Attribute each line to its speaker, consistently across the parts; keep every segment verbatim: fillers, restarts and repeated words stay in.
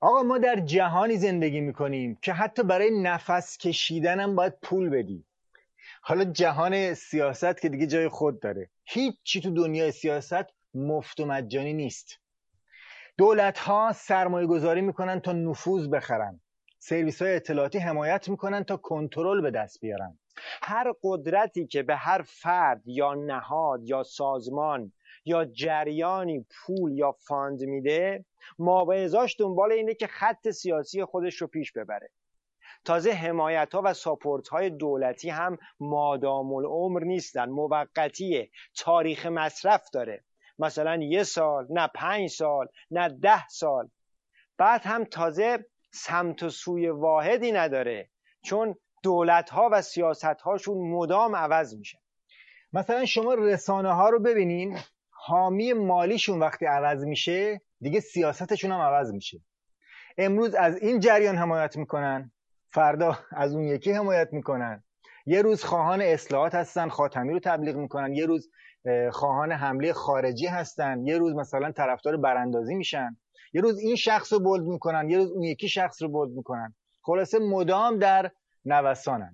Speaker 1: آقا ما در جهانی زندگی میکنیم که حتی برای نفس کشیدن هم باید پول بدی. حالا جهان سیاست که دیگه جای خود داره. هیچ چی تو دنیای سیاست مفت و مجانی نیست. دولت ها سرمایه گذاری میکنن تا نفوذ بخرن. سرویس های اطلاعاتی حمایت میکنن تا کنترل به دست بیارن.
Speaker 2: هر قدرتی که به هر فرد یا نهاد یا سازمان یا جریانی پول یا فاند میده، مابعضاش دنبال اینه که خط سیاسی خودش رو پیش ببره. تازه حمایت ها و ساپورت های دولتی هم مادام العمر نیستن، موقتیه، تاریخ مصرف داره. مثلا یه سال، نه پنج سال، نه ده سال. بعد هم تازه سمت و سوی واحدی نداره، چون دولت ها و سیاست هاشون مدام عوض میشه.
Speaker 1: مثلا شما رسانه ها رو ببینین، حامی مالیشون وقتی عوض میشه دیگه سیاستشون هم عوض میشه. امروز از این جریان حمایت میکنن، فردا از اون یکی حمایت میکنن. یه روز خواهان اصلاحات هستن، خاتمی رو تبلیغ میکنن. یه روز خواهان حمله خارجی هستن. یه روز مثلا طرفدار براندازی میشن. یه روز این شخص رو بولد میکنن، یه روز اون یکی شخص رو بولد میکنن. خلاصه مدام در نوسانن.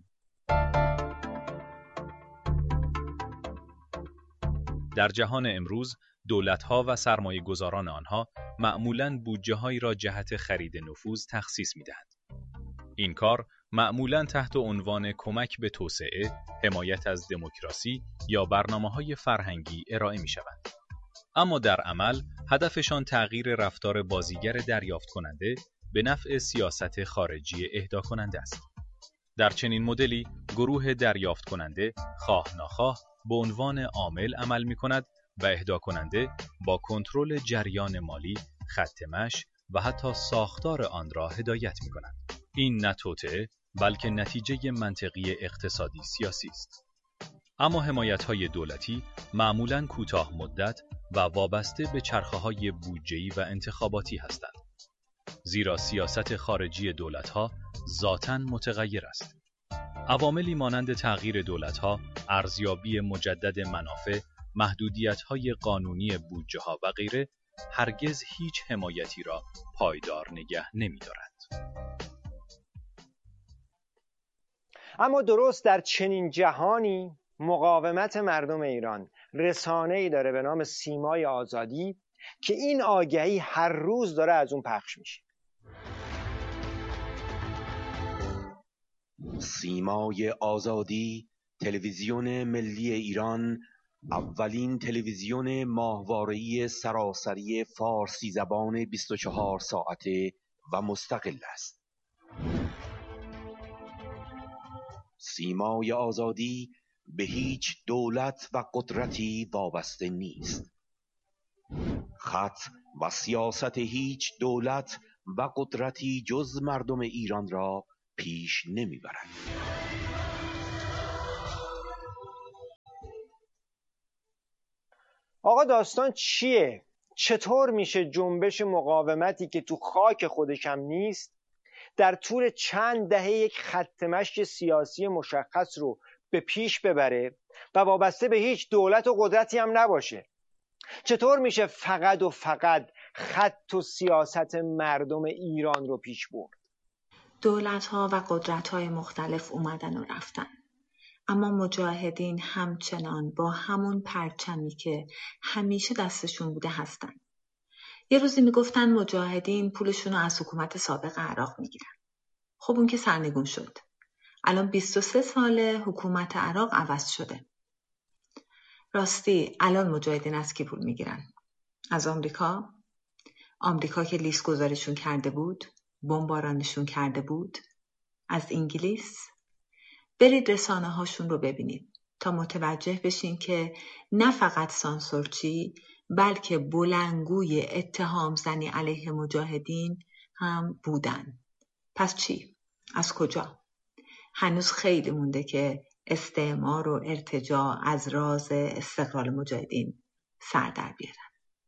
Speaker 3: در جهان امروز دولت‌ها و سرمایه‌گذاران آنها معمولاً بودجه‌هایی را جهت خرید نفوذ تخصیص می‌دهند. این کار معمولاً تحت عنوان کمک به توسعه، حمایت از دموکراسی یا برنامه‌های فرهنگی ارائه می‌شوند. اما در عمل هدفشان تغییر رفتار بازیگر دریافت کننده به نفع سیاست خارجی اهدا کننده است. در چنین مدلی گروه دریافت کننده خواه ناخواه به عنوان عامل عمل می‌کند و اهدا کننده با کنترل جریان مالی، خط مشی و حتی ساختار آن را هدایت می‌کند. این نه توطئه بلکه نتیجه منطقی اقتصادی سیاسی است. اما حمایت‌های دولتی معمولاً کوتاه مدت و وابسته به چرخه‌های بودجه‌ای و انتخاباتی هستند. زیرا سیاست خارجی دولت‌ها ذاتاً متغیر است. عواملی مانند تغییر دولت‌ها، ارزیابی مجدد منافع، محدودیت‌های قانونی بودجه‌ها و غیره هرگز هیچ حمایتی را پایدار نگه نمی‌دارد.
Speaker 2: اما درست در چنین جهانی مقاومت مردم ایران رسانه‌ای داره به نام سیمای آزادی که این آگهی هر روز داره از اون پخش میشه.
Speaker 4: سیمای آزادی، تلویزیون ملی ایران، اولین تلویزیون ماهواره‌ای سراسری فارسی زبان بیست و چهار ساعته و مستقل است. سیمای آزادی به هیچ دولت و قدرتی وابسته نیست. خط و سیاست هیچ دولت و قدرتی جز مردم ایران را پیش نمیبرد.
Speaker 2: آقا داستان چیه؟ چطور میشه جنبش مقاومتی که تو خاک خودش هم نیست در طول چند دهه یک خط مشی سیاسی مشخص رو به پیش ببره و وابسته به هیچ دولت و قدرتی هم نباشه؟ چطور میشه فقط و فقط خط و سیاست مردم ایران رو پیش برد؟
Speaker 5: دولت‌ها و قدرت‌های مختلف اومدن و رفتن، اما مجاهدین همچنان با همون پرچمی که همیشه دستشون بوده هستن. یه روزی میگفتن مجاهدین پولشون رو از حکومت سابق عراق میگیرن. خب اون که سرنگون شد. الان بیست و سه ساله حکومت عراق عوض شده. راستی الان مجاهدین از کی پول میگیرن؟ از آمریکا؟ آمریکا که لیست گذاریشون کرده بود، بمبارانشون کرده بود. از انگلیس؟ برید رسانه هاشون رو ببینید تا متوجه بشین که نه فقط سانسورچی بلکه بلندگوی اتهام زنی علیه مجاهدین هم بودن. پس چی؟ از کجا؟ هنوز خیلی مونده که استعمار و ارتجاع از راز استقلال مجاهدین سر در بیارن.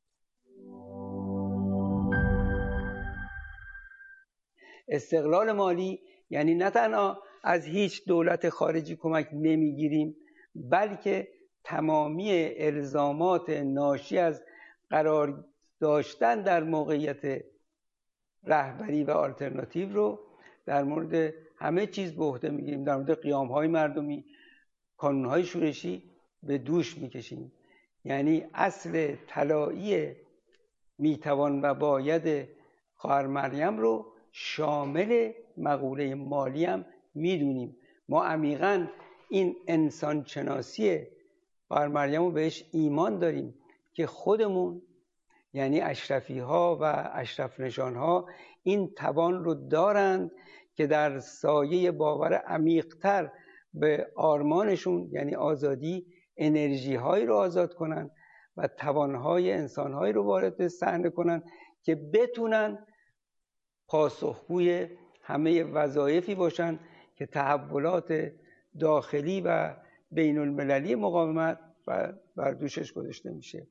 Speaker 6: استقلال مالی یعنی نه تنها از هیچ دولت خارجی کمک نمیگیریم، بلکه تمامی الزامات ناشی از قرار داشتن در موقعیت رهبری و آلترناتیو رو در مورد همه چیز به عهده میگیریم، در مورد قیام‌های مردمی، کانون‌های شورشی به دوش میکشیم. یعنی اصل طلایی میتوان و باید خواهر مریم رو شامل مقوله مالی هم میدونیم. ما عمیقاً این انسان شناسی خواهر مریم رو بهش ایمان داریم که خودمون یعنی اشرفی ها و اشرف نشان ها این توان رو دارند که در سایه باور عمیق‌تر به آرمانشون یعنی آزادی انرژی هایی رو آزاد کنن و توانهای انسان هایی رو وارد صحنه کنن که بتونن پاسخگوی همه وظایفی باشن که تحولات داخلی و بین المللی مقاومت و بر دوشش گذاشته میشه.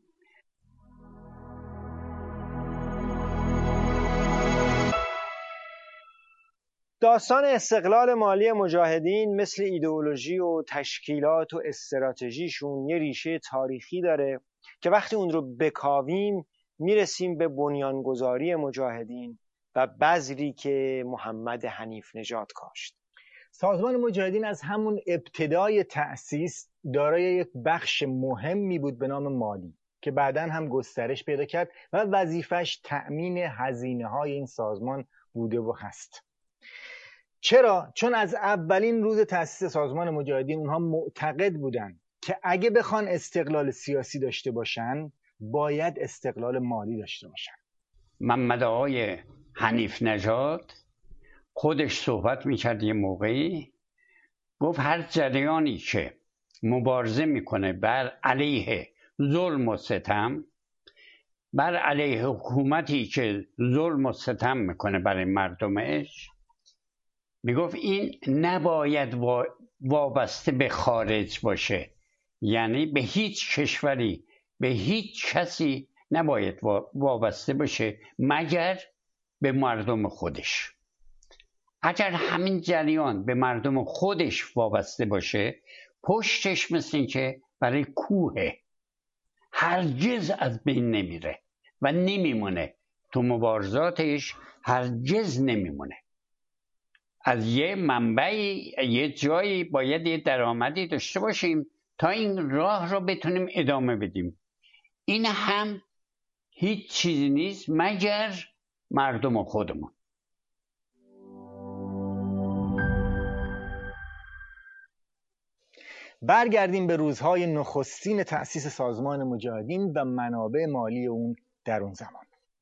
Speaker 2: داستان استقلال مالی مجاهدین مثل ایدئولوژی و تشکیلات و استراتژیشون یه ریشه تاریخی داره که وقتی اون رو بکاویم میرسیم به بنیانگذاری مجاهدین و بذری که محمد حنیف نژاد کاشت.
Speaker 1: سازمان مجاهدین از همون ابتدای تأسیس دارای یک بخش مهمی بود به نام مالی که بعداً هم گسترش پیدا کرد و وظیفش تأمین هزینه‌های این سازمان بوده و هست. چرا؟ چون از اولین روز تأسیس سازمان مجاهدین اونها معتقد بودن که اگه بخوان استقلال سیاسی داشته باشن باید استقلال مالی داشته باشن.
Speaker 7: محمد آقای حنیف نژاد خودش صحبت میکرد یه موقعی، گفت هر جریانی که مبارزه میکنه بر علیه ظلم و ستم، بر علیه حکومتی که ظلم و ستم میکنه برای مردمش، میگفت این نباید وابسته به خارج باشه، یعنی به هیچ کشوری به هیچ کسی نباید وابسته باشه مگر به مردم خودش. اگر همین جریان به مردم خودش وابسته باشه، پشتش مثل این که برای کوه هرگز از بین نمیره و نمیمونه، تو مبارزاتش هرگز نمیمونه. از یه منبعی یه جایی باید یه درآمدی داشته باشیم تا این راه رو بتونیم ادامه بدیم. این هم هیچ چیزی نیست مگر مردم خودمون.
Speaker 1: برگردیم به روزهای نخستین تأسیس سازمان مجاهدین و منابع مالی اون در اون زمان.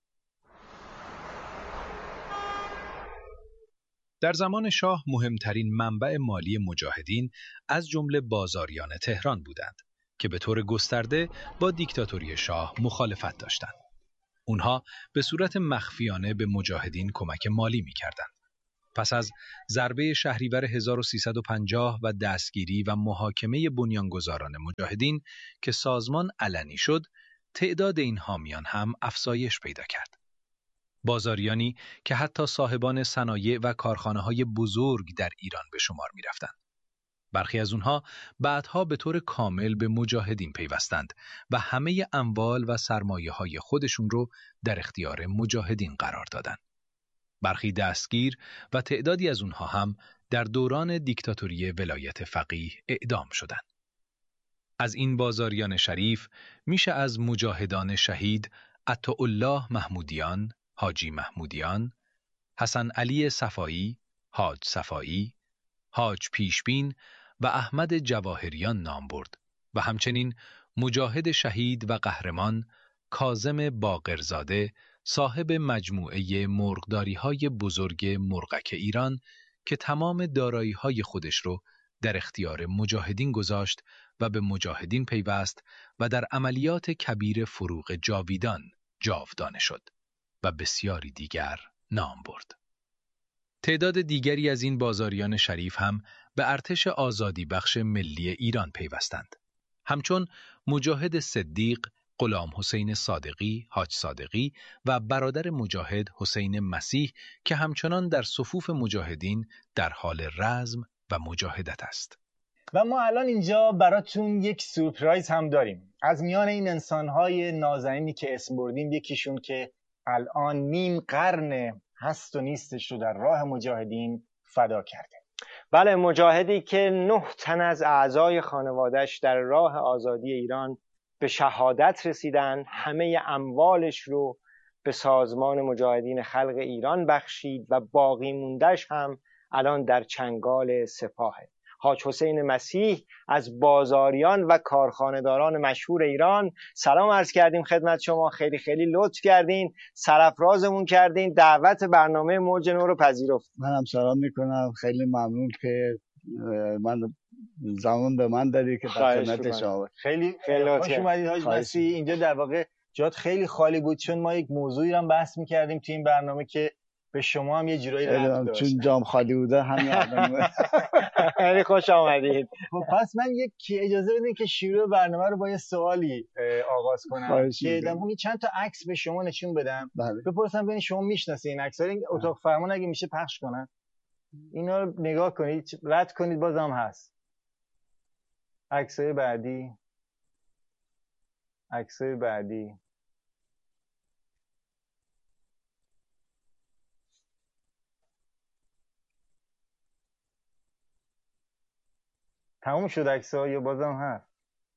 Speaker 3: در زمان شاه مهمترین منبع مالی مجاهدین از جمله بازاریان تهران بودند که به طور گسترده با دیکتاتوری شاه مخالفت داشتند. اونها به صورت مخفیانه به مجاهدین کمک مالی می‌کردند. پس از ضربه شهریور هزار و سیصد و پنجاه و دستگیری و محاکمه بنیانگذاران مجاهدین که سازمان علنی شد، تعداد این حامیان هم افزایش پیدا کرد. بازاریانی که حتی صاحبان صنایع و کارخانه‌های بزرگ در ایران به شمار می‌رفتند. برخی از اونها بعدها به طور کامل به مجاهدین پیوستند و همه اموال و سرمایه‌های خودشون رو در اختیار مجاهدین قرار دادند. برخی دستگیر و تعدادی از اونها هم در دوران دیکتاتوری ولایت فقیه اعدام شدند. از این بازاریان شریف میشه از مجاهدان شهید عطاالله محمودیان، حاجی محمودیان، حسن علی صفایی، حاج صفایی، حاج پیشبین و احمد جواهریان نام برد و همچنین مجاهد شهید و قهرمان کاظم باقرزاده، صاحب مجموعه مرغداری‌های بزرگ مرغک ایران که تمام دارایی‌های خودش رو در اختیار مجاهدین گذاشت و به مجاهدین پیوست و در عملیات کبیر فروغ جاویدان جاودانه شد و بسیاری دیگر نام برد. تعداد دیگری از این بازاریان شریف هم به ارتش آزادی بخش ملی ایران پیوستند. همچون مجاهد صدیق، غلام حسین صادقی، حاج صادقی و برادر مجاهد حسین مسیح که همچنان در صفوف مجاهدین در حال رزم و مجاهدت است.
Speaker 1: و ما الان اینجا براتون یک سورپرایز هم داریم. از میان این انسانهای نازنینی که اسم بردیم، یکیشون که الان نیم قرن هست و نیستش رو در راه مجاهدین فدا کرده.
Speaker 2: بله، مجاهدی که نه تن از اعضای خانوادهش در راه آزادی ایران به شهادت رسیدن، همه اموالش رو به سازمان مجاهدین خلق ایران بخشید و باقی موندهش هم الان در چنگال سپاهه. حاج حسین مسیح از بازاریان و کارخانه‌داران مشهور ایران، سلام عرض کردیم خدمت شما. خیلی خیلی لطف کردین، سرافرازمون کردین، دعوت برنامه موج نو رو پذیرفت.
Speaker 8: منم سلام میکنم، خیلی ممنون که من زمان به من دادی که در خدمت شما.
Speaker 1: خیلی خیلی خوش اومدید حاج مسیح. اینجا در واقع جات خیلی خالی بود، چون ما یک موضوعی رو بحث میکردیم تو این برنامه که به شما هم یه جورایی ربط داشت.
Speaker 8: چون جام خالی بوده همین الان.
Speaker 2: خیلی خوش آمدید.
Speaker 1: خب پس من یک اجازه بدین که شروع برنامه رو با یه سوالی آغاز کنم که دمون چند تا عکس به شما نشون بدم. بپرسم ببینید شما میشناسید این عکس‌ها. این اتاق فرمان اگه میشه پخش کنن اینا رو نگاه کنید، رد کنید، بازم هست. عکس‌های بعدی، عکس‌های بعدی. تموم شد عکس‌ها یا بازم هست؟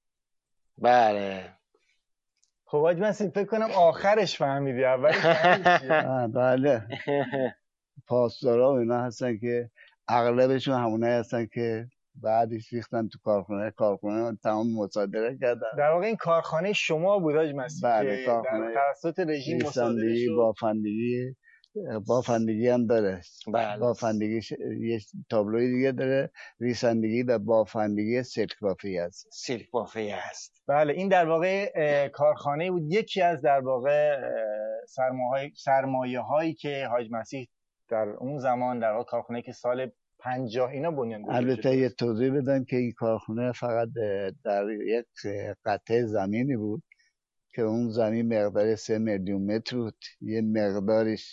Speaker 2: بله.
Speaker 1: خب حاج مسیح فکر کنم آخرش فهمیدی، اولش فهمیدی.
Speaker 8: بله. پاسدارا و اینا هستن که اغلبشون همونایی هستن که بعدش ریختن تو کارخونه، کارخونه تمام مصادره کردن.
Speaker 1: در واقع این کارخانه شما بود حاج مسیح؟
Speaker 8: بله، کارخانه
Speaker 1: توسط رژیم مصادره شد.
Speaker 8: بافندگی بافندگی هم داره.
Speaker 2: بله.
Speaker 8: بافندگی ش... یه تابلوی دیگه داره، ریسندگی و بافندگی سلک بافی هست.
Speaker 2: سلک بافی هست.
Speaker 1: بله، این در واقع کارخانه بود، یکی از در واقع سرمایه سرمایه هایی که حاج مسیح در اون زمان در واقع کارخانه که سال پنجاه اینا بنیان گذاشته.
Speaker 8: البته یه توضیح بدم که این کارخانه فقط در یک قطعه زمینی بود که اون زمین مقدار سه میلیون متر بود، یه مقدارش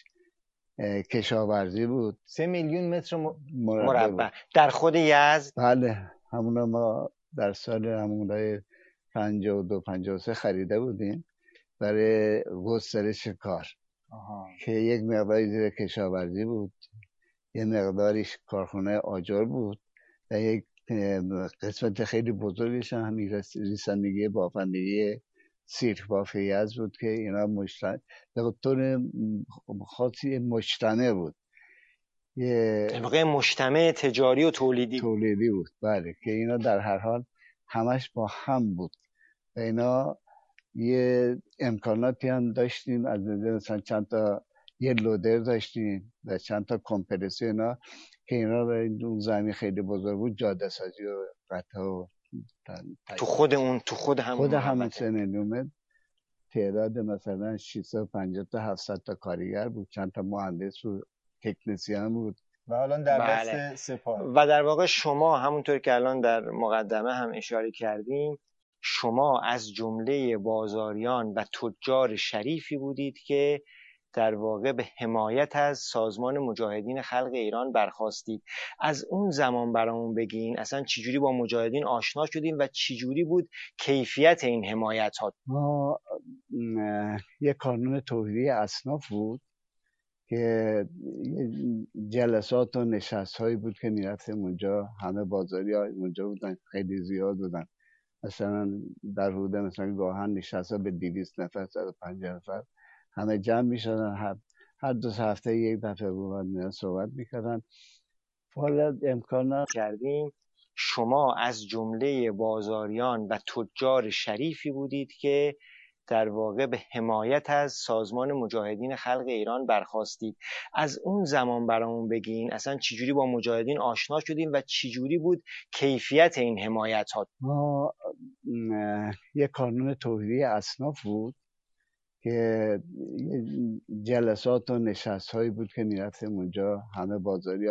Speaker 8: کشاورزی بود.
Speaker 1: سه میلیون متر
Speaker 2: مربع در خود یزد.
Speaker 8: بله، همون ما در سال همون پنجاه و دو پنجاه و سه خریده بودیم برای گسترش کار.
Speaker 1: آها. که
Speaker 8: یک مقداری زیر کشاورزی بود، یه مقداریش کارخانه آجر بود و یک قسمت خیلی بزرگش هم ریسندگی بافندگی سیرک بافی یزد بود که اینا مجتمع به طور خاصی مجتمع بود،
Speaker 2: یه واقع مجتمع تجاری و تولیدی
Speaker 8: تولیدی بود. بله، که اینا در هر حال همش با هم بود و اینا یه امکاناتی هم داشتیم، از مثلا چند تا یه لودر داشتیم و چند تا کمپرسور اینا که اینا به اون زمین خیلی بزرگ بود جاده سازی و قطعه و
Speaker 2: تو خود اون تو خود همون
Speaker 8: خود همون سه میلیون تعداد مثلا ششصد و پنجاه تا هفتصد تا کارگر بود، چند تا مهندس و تکنسین بود
Speaker 1: و الان در
Speaker 2: بله.
Speaker 1: دست سپاه.
Speaker 2: و در واقع شما همونطور که الان در مقدمه هم اشاره کردیم، شما از جمله بازاریان و تجار شریفی بودید که در واقع به حمایت از سازمان مجاهدین خلق ایران برخاستید. از اون زمان برامون بگین اصلا چجوری با مجاهدین آشنا شدیم و چجوری بود کیفیت این حمایت ها؟
Speaker 8: ما یک کانون توحیدی اصناف بود که جلسات و نشست هایی بود که میرفتیم اونجا، همه بازاری ها اونجا بودن، خیلی زیاد بودن، مثلا در حدود مثلا گاهن نشست ها به دویست نفر صد و پنجاه نفر همه جمع میشدن، هر, هر دو هفته یک دفعه بود صحبت میکردن. حالا امکان
Speaker 2: کردیم شما از جمله بازاریان و تجار شریفی بودید که در واقع به حمایت از سازمان مجاهدین خلق ایران برخاستید. از اون زمان برامون بگین اصلا چجوری با مجاهدین آشنا شدیم و چجوری بود کیفیت این حمایت ها؟
Speaker 8: ما یک کانون توحیدی اصناف بود که جلسات و نشست هایی بود که میرفتیم اونجا، همه بازاری